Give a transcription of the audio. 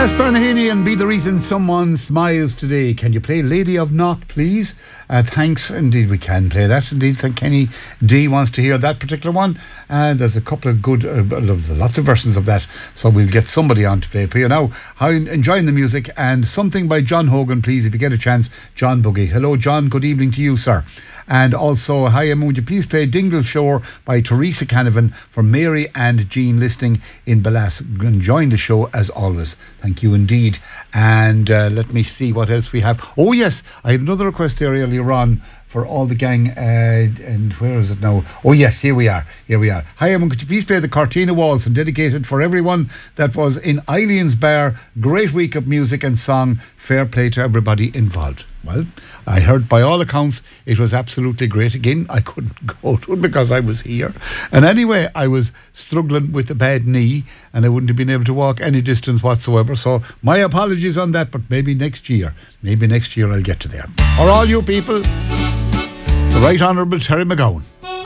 Bernahini and Be the Reason Someone Smiles Today. Can you play Lady of Knock, please? Thanks. Indeed, we can play that. Indeed, Kenny D wants to hear that particular one. And there's a couple of good, lots of versions of that. So we'll get somebody on to play for you. Now, enjoying the music and something by John Hogan, please, if you get a chance. John Boogie. Hello, John. Good evening to you, sir. And also, hi, would you please play Dingle Shore by Teresa Canavan for Mary and Jean listening in Bellas. Enjoying the show as always. Thank you indeed. And let me see what else we have. Oh yes, I had another request there earlier on for all the gang, and where is it now? Oh yes, here we are. Hi, everyone, could you please play the Cortina Waltz and dedicated for everyone that was in Eileen's Bar. Great week of music and song. Fair play to everybody involved. Well, I heard by all accounts it was absolutely great. Again, I couldn't go to it because I was here. And anyway, I was struggling with a bad knee and I wouldn't have been able to walk any distance whatsoever. So my apologies on that, but maybe next year I'll get to there. For all you people, the Right Honourable Terry McGowan.